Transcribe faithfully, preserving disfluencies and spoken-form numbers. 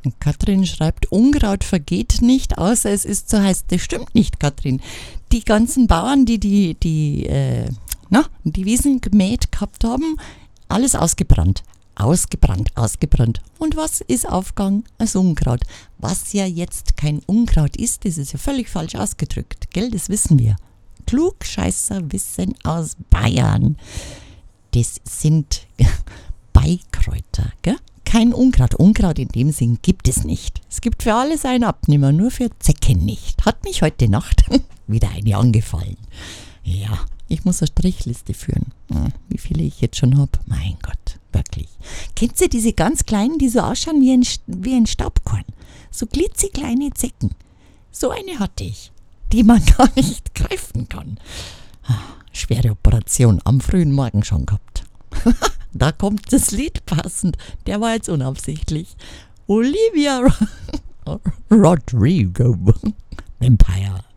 Und Katrin schreibt, Unkraut vergeht nicht, außer es ist zu heiß. Das stimmt nicht, Katrin. Die ganzen Bauern, die die, die, äh, na, die Wiesen gemäht gehabt haben, alles ausgebrannt. Ausgebrannt, ausgebrannt. Und was ist aufgegangen? Als Unkraut. Was ja jetzt kein Unkraut ist, das ist ja völlig falsch ausgedrückt. Gell, das wissen wir. Klugscheißer wissen aus Bayern. Das sind Beikräuter, gell? Kein Unkraut. Unkraut in dem Sinn gibt es nicht. Es gibt für alles einen Abnehmer, nur für Zecken nicht. Hat mich heute Nacht wieder eine angefallen. Ja, ich muss eine Strichliste führen. Wie viele ich jetzt schon habe. Mein Gott, wirklich. Kennt ihr diese ganz kleinen, die so ausschauen wie ein, wie ein Staubkorn? So klitzekleine Zecken. So eine hatte ich, die man gar nicht greifen kann. Schwere Operation am frühen Morgen schon gehabt. Da kommt das Lied passend. Der war jetzt unabsichtlich. Olivia Rodrigo. Vampire.